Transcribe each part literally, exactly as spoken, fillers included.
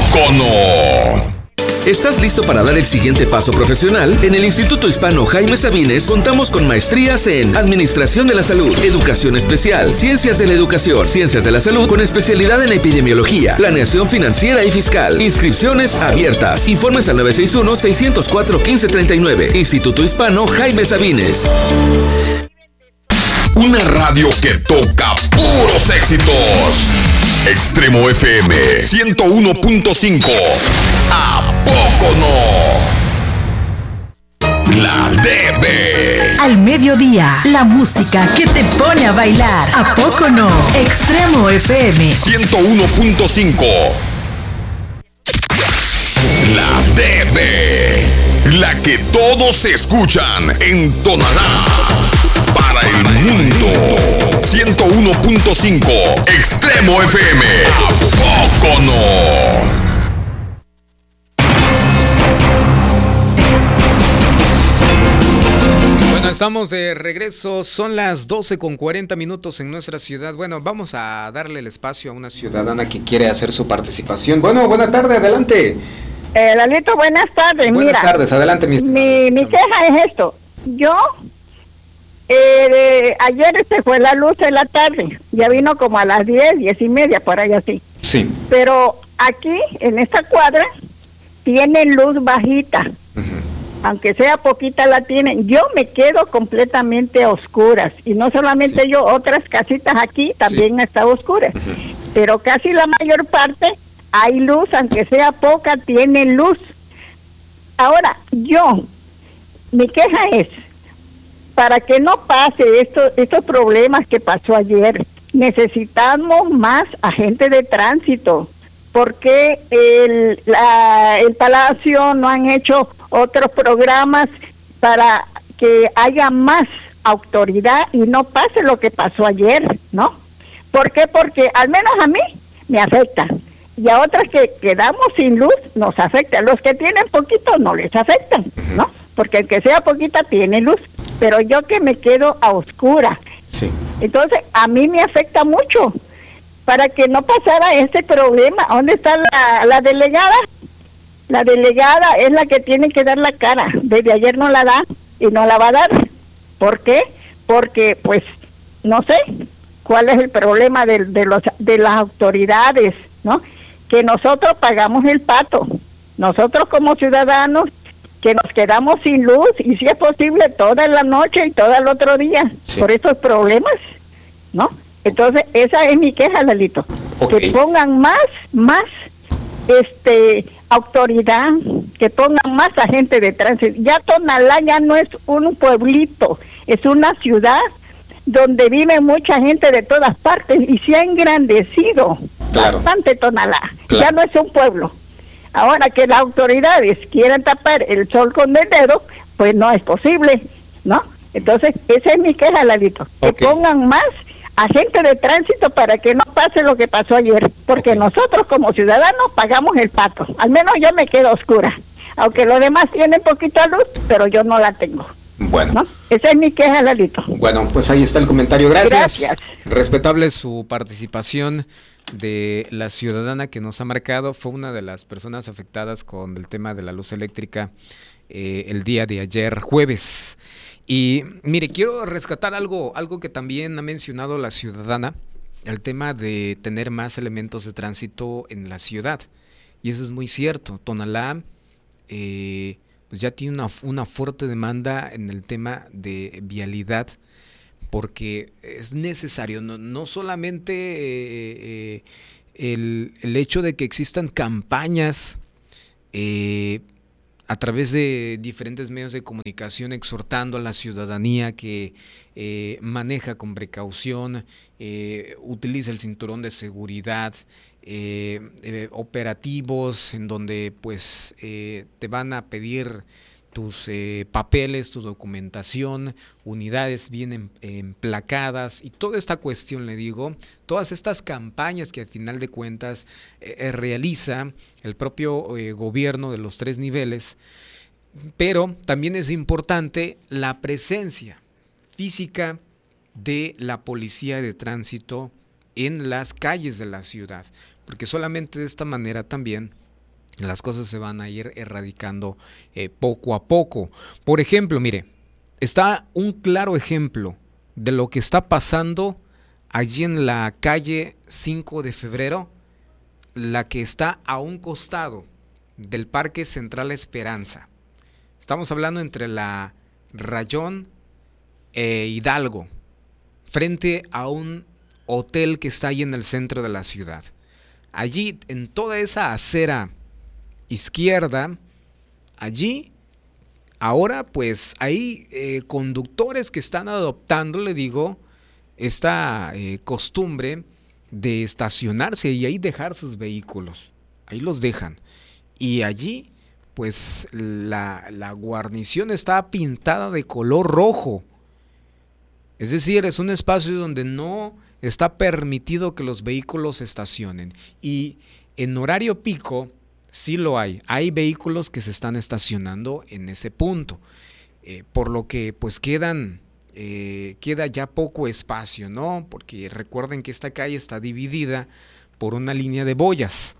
poco no? ¿Estás listo para dar el siguiente paso profesional? En el Instituto Hispano Jaime Sabines contamos con maestrías en Administración de la Salud, Educación Especial, Ciencias de la Educación, Ciencias de la Salud con especialidad en Epidemiología, Planeación Financiera y Fiscal. Inscripciones abiertas. Informes al nueve seis uno, seis cero cuatro, uno cinco tres nueve. Instituto Hispano Jaime Sabines. Una radio que toca puros éxitos. Extremo F M ciento uno punto cinco. ¿A poco no? La debe. Al mediodía, la música que te pone a bailar. ¿A poco no? Extremo F M ciento uno punto cinco. La debe. La que todos escuchan en Tonalá. Para el mundo. ciento uno punto cinco. Extremo F M. ¿A poco no? Bueno, estamos de regreso, son las doce con cuarenta minutos en nuestra ciudad. Bueno, vamos a darle el espacio a una ciudadana que quiere hacer su participación. Bueno, buena tarde, adelante. Eh, Lalito, buenas tardes. Buenas Mira, tardes, adelante, mi mi, mi queja es esto. Yo, eh, de, ayer se fue la luz en la tarde, ya vino como a las diez, diez y media, por ahí así. Sí. Pero aquí, en esta cuadra, tienen luz bajita. Uh-huh. Aunque sea poquita la tienen, yo me quedo completamente a oscuras, y no solamente sí. yo, otras casitas aquí también sí. están oscuras, uh-huh. pero casi la mayor parte hay luz, aunque sea poca, tiene luz. Ahora, yo, mi queja es, para que no pase esto, estos problemas que pasó ayer, necesitamos más agentes de tránsito, porque el, la, el Palacio no han hecho otros programas para que haya más autoridad y no pase lo que pasó ayer, ¿no? ¿Por qué? Porque al menos a mí me afecta, y a otras que quedamos sin luz nos afecta. Los que tienen poquito no les afectan, ¿no? Porque el que sea poquita tiene luz, pero yo que me quedo a oscura, sí. Entonces a mí me afecta mucho. Para que no pasara ese problema, ¿dónde está la, la delegada? La delegada es la que tiene que dar la cara. Desde ayer no la da y no la va a dar. ¿Por qué? Porque, pues, no sé cuál es el problema de, de, los, de las autoridades, ¿no? Que nosotros pagamos el pato. Nosotros como ciudadanos que nos quedamos sin luz y si es posible toda la noche y todo el otro día sí. por estos problemas, ¿no? Entonces, esa es mi queja, Lalito. Okay. Que pongan más, más, este, autoridad, que pongan más agente de tránsito. Ya Tonalá ya no es un pueblito, es una ciudad donde vive mucha gente de todas partes y se ha engrandecido claro. bastante Tonalá. Claro. Ya no es un pueblo. Ahora que las autoridades quieran tapar el sol con el dedo, pues no es posible, ¿no? Entonces, esa es mi queja, Lalito. Okay. Que pongan más agente de tránsito para que no pase lo que pasó ayer, porque okay. nosotros como ciudadanos pagamos el pato. Al menos yo me quedo oscura, aunque los demás tienen poquita luz, pero yo no la tengo. Bueno. ¿No? Esa es mi queja, Lalito. Bueno, pues ahí está el comentario. Gracias. Gracias. Respetable su participación de la ciudadana que nos ha marcado. Fue una de las personas afectadas con el tema de la luz eléctrica eh, el día de ayer, jueves. Y mire, quiero rescatar algo, algo que también ha mencionado la ciudadana, el tema de tener más elementos de tránsito en la ciudad. Y eso es muy cierto. Tonalá eh, pues ya tiene una, una fuerte demanda en el tema de vialidad, porque es necesario, no, no solamente eh, eh, el, el hecho de que existan campañas eh, a través de diferentes medios de comunicación exhortando a la ciudadanía que eh, maneja con precaución, eh, utiliza el cinturón de seguridad, eh, eh, operativos en donde pues eh, te van a pedir tus eh, papeles, tu documentación, unidades bien em, emplacadas y toda esta cuestión, le digo, todas estas campañas que al final de cuentas eh, realiza el propio eh, gobierno de los tres niveles, pero también es importante la presencia física de la policía de tránsito en las calles de la ciudad, porque solamente de esta manera también las cosas se van a ir erradicando eh, poco a poco. Por ejemplo, mire, está un claro ejemplo de lo que está pasando allí en la calle cinco de febrero, la que está a un costado del Parque Central Esperanza. Estamos hablando entre la Rayón e Hidalgo, frente a un hotel que está ahí en el centro de la ciudad. Allí, en toda esa acera izquierda, allí, ahora pues hay eh, conductores que están adoptando, le digo, esta eh, costumbre de estacionarse y ahí dejar sus vehículos. Ahí los dejan. Y allí, pues la, la guarnición está pintada de color rojo. Es decir, es un espacio donde no está permitido que los vehículos estacionen. Y en horario pico sí lo hay. Hay vehículos que se están estacionando en ese punto. Eh, por lo que pues quedan, eh, queda ya poco espacio, ¿no? Porque recuerden que esta calle está dividida por una línea de boyas.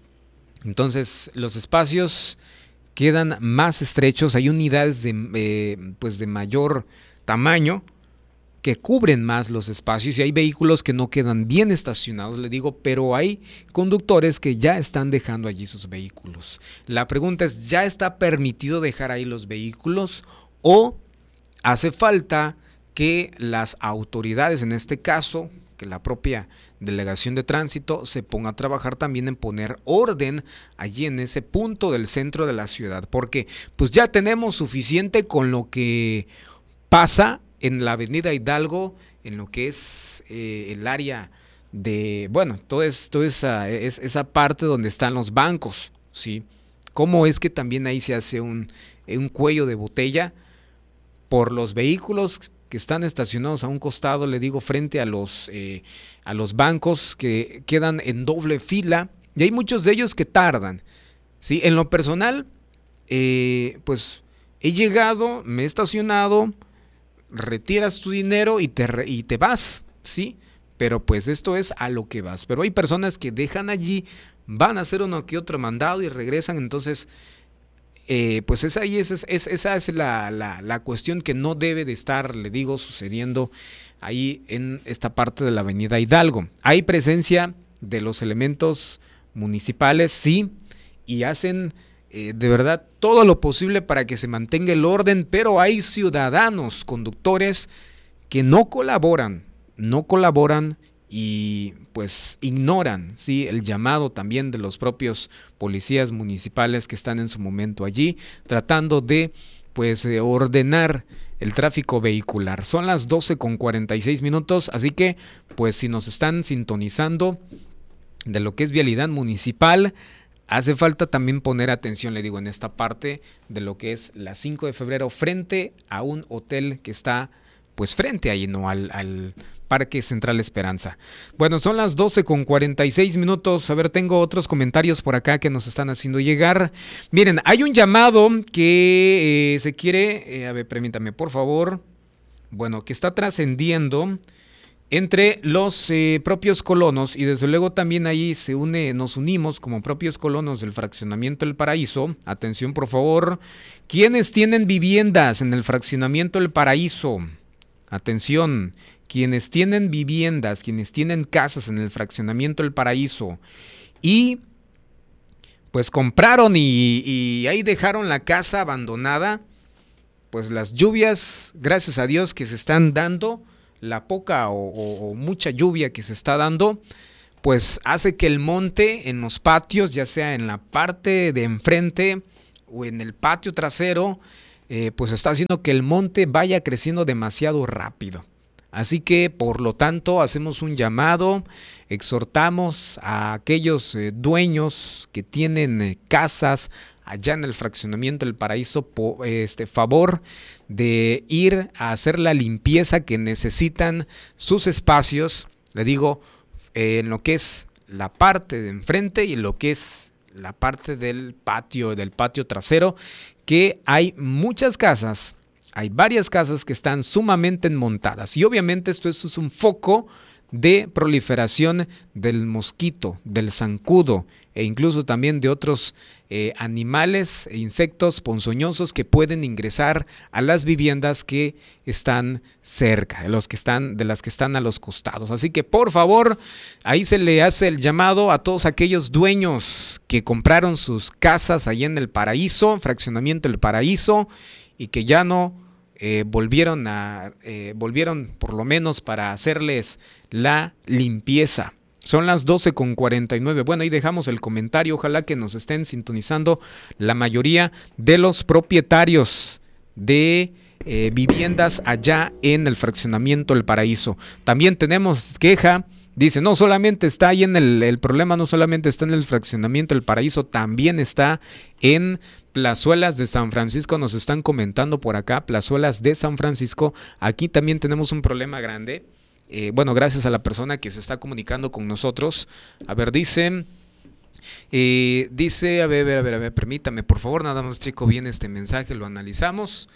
Entonces los espacios quedan más estrechos. Hay unidades de, eh, pues de mayor tamaño que cubren más los espacios y hay vehículos que no quedan bien estacionados, le digo, pero hay conductores que ya están dejando allí sus vehículos. La pregunta es, ¿ya está permitido dejar ahí los vehículos o hace falta que las autoridades, en este caso, que la propia Delegación de Tránsito se ponga a trabajar también en poner orden allí en ese punto del centro de la ciudad? Porque pues ya tenemos suficiente con lo que pasa en la avenida Hidalgo, en lo que es eh, el área de, bueno, toda es, toda esa, es, esa parte donde están los bancos, ¿sí? ¿Cómo es que también ahí se hace un, un cuello de botella por los vehículos que están estacionados a un costado, le digo, frente a los, eh, a los bancos que quedan en doble fila? Y hay muchos de ellos que tardan, ¿sí? En lo personal, eh, pues he llegado, me he estacionado, retiras tu dinero y te, re, y te vas, ¿sí? Pero pues esto es a lo que vas. Pero hay personas que dejan allí, van a hacer uno que otro mandado y regresan. Entonces, eh, pues esa, ahí es, es, esa es la, la, la cuestión que no debe de estar, le digo, sucediendo ahí en esta parte de la avenida Hidalgo. Hay presencia de los elementos municipales, sí, y hacen Eh, de verdad todo lo posible para que se mantenga el orden, pero hay ciudadanos, conductores que no colaboran, no colaboran y pues ignoran, ¿sí?, el llamado también de los propios policías municipales que están en su momento allí tratando de pues eh, ordenar el tráfico vehicular. Son las doce con cuarenta y seis minutos, así que pues si nos están sintonizando de lo que es vialidad municipal, hace falta también poner atención, le digo, en esta parte de lo que es la cinco de febrero frente a un hotel que está pues frente ahí, ¿no?, al, al Parque Central Esperanza. Bueno, son las doce con cuarenta y seis minutos. A ver, tengo otros comentarios por acá que nos están haciendo llegar. Miren, hay un llamado que eh, se quiere, eh, a ver, permítame por favor, bueno, que está trascendiendo entre los eh, propios colonos y desde luego también ahí se une, nos unimos como propios colonos del fraccionamiento El Paraíso. Atención por favor, quienes tienen viviendas en el fraccionamiento El Paraíso, atención, quienes tienen viviendas, quienes tienen casas en el fraccionamiento El Paraíso y pues compraron y, y ahí dejaron la casa abandonada, pues las lluvias, gracias a Dios que se están dando, la poca o, o, o mucha lluvia que se está dando, pues hace que el monte en los patios, ya sea en la parte de enfrente o en el patio trasero, eh, pues está haciendo que el monte vaya creciendo demasiado rápido. Así que, por lo tanto, hacemos un llamado, exhortamos a aquellos eh, dueños que tienen eh, casas allá en el fraccionamiento El Paraíso, por este favor de ir a hacer la limpieza que necesitan sus espacios, le digo, eh, en lo que es la parte de enfrente y en lo que es la parte del patio, del patio trasero, que hay muchas casas, hay varias casas que están sumamente enmontadas y obviamente esto es, es un foco de proliferación del mosquito, del zancudo e incluso también de otros eh, animales e insectos ponzoñosos que pueden ingresar a las viviendas que están cerca, de los que están, de las que están a los costados. Así que por favor, ahí se le hace el llamado a todos aquellos dueños que compraron sus casas allá en el Paraíso, fraccionamiento El Paraíso, y que ya no eh, volvieron a eh, volvieron por lo menos para hacerles la limpieza. Son las doce con cuarenta y nueve. Bueno, ahí dejamos el comentario. Ojalá que nos estén sintonizando la mayoría de los propietarios de eh, viviendas allá en el fraccionamiento El Paraíso. También tenemos queja. Dice, no solamente está ahí en el, el problema, no solamente está en el fraccionamiento El Paraíso, también está en Plazuelas de San Francisco. Nos están comentando por acá, Plazuelas de San Francisco. Aquí también tenemos un problema grande. Eh, bueno, gracias a la persona que se está comunicando con nosotros. A ver, dice, eh, dice, a ver, a ver, a ver, a ver, permítame, por favor, nada más checo bien este mensaje, lo analizamos.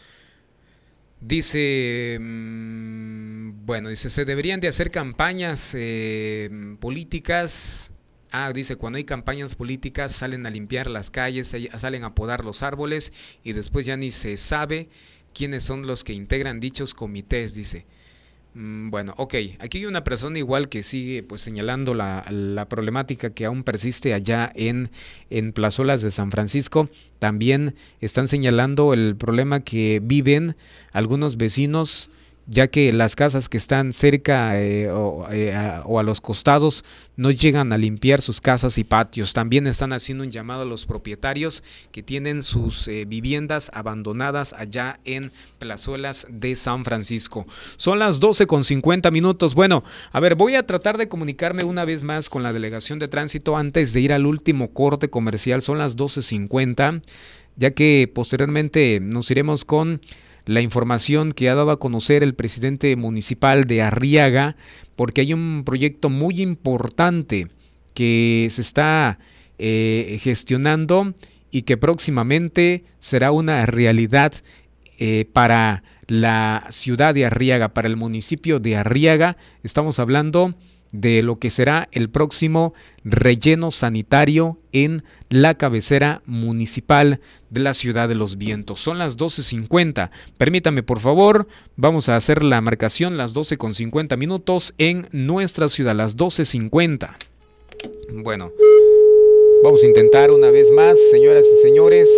Dice, mmm, bueno, dice, se deberían de hacer campañas eh, políticas. Ah, dice, cuando hay campañas políticas salen a limpiar las calles, salen a podar los árboles y después ya ni se sabe quiénes son los que integran dichos comités, dice. Bueno, ok, aquí hay una persona igual que sigue pues señalando la, la problemática que aún persiste allá en, en Plazuelas de San Francisco. También están señalando el problema que viven algunos vecinos, ya que las casas que están cerca eh, o, eh, a, o a los costados no llegan a limpiar sus casas y patios. También están haciendo un llamado a los propietarios que tienen sus eh, viviendas abandonadas allá en Plazuelas de San Francisco. Son las doce con cincuenta minutos. Bueno, a ver, voy a tratar de comunicarme una vez más con la Delegación de Tránsito antes de ir al último corte comercial. Son las doce cincuenta, ya que posteriormente nos iremos con la información que ha dado a conocer el presidente municipal de Arriaga, porque hay un proyecto muy importante que se está eh, gestionando y que próximamente será una realidad eh, para la ciudad de Arriaga, para el municipio de Arriaga. Estamos hablando de lo que será el próximo relleno sanitario en la cabecera municipal de la Ciudad de los Vientos. Son las doce cincuenta. Permítame, por favor, vamos a hacer la marcación las doce con cincuenta minutos en nuestra ciudad, las doce cincuenta. Bueno, vamos a intentar una vez más, señoras y señores.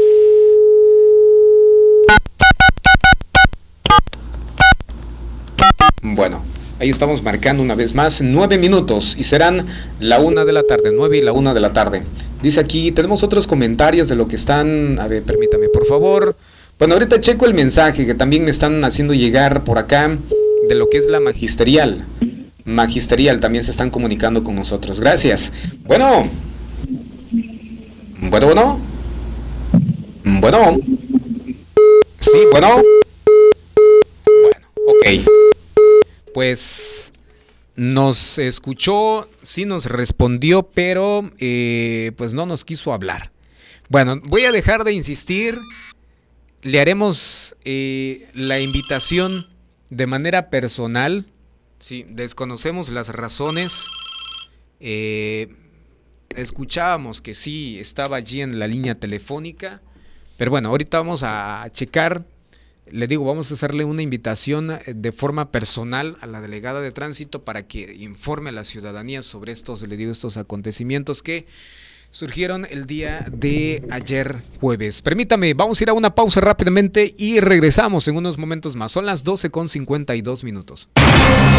Bueno, ahí estamos marcando una vez más, nueve minutos y serán la una de la tarde, nueve y la una de la tarde. Dice aquí, tenemos otros comentarios de lo que están, a ver, permítame por favor. Bueno, ahorita checo el mensaje que también me están haciendo llegar por acá de lo que es la magisterial. Magisterial, también se están comunicando con nosotros. Gracias. Bueno. Bueno, bueno. Bueno. Sí, bueno. Bueno, ok. Pues nos escuchó, sí nos respondió, pero eh, pues no nos quiso hablar. Bueno, voy a dejar de insistir. Le haremos eh, la invitación de manera personal. Sí, desconocemos las razones. Eh, escuchábamos que sí estaba allí en la línea telefónica. Pero bueno, ahorita vamos a checar. Le digo, vamos a hacerle una invitación de forma personal a la delegada de tránsito para que informe a la ciudadanía sobre estos, le digo, estos acontecimientos que surgieron el día de ayer jueves. Permítame, vamos a ir a una pausa rápidamente y regresamos en unos momentos más. Son las doce con cincuenta y dos minutos.